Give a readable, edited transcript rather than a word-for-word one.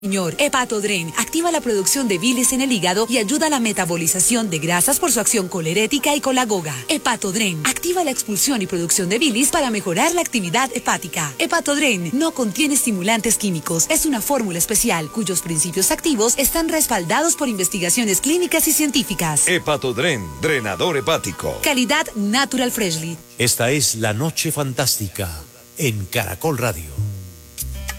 Señor, Hepatodren activa la producción de bilis en el hígado y ayuda a la metabolización de grasas por su acción colerética y colagoga. Hepatodren activa la expulsión y producción de bilis para mejorar la actividad hepática. Hepatodren no contiene estimulantes químicos. Es una fórmula especial cuyos principios activos están respaldados por investigaciones clínicas y científicas. Hepatodren, drenador hepático. Calidad Natural Freshly. Esta es La Noche Fantástica en Caracol Radio.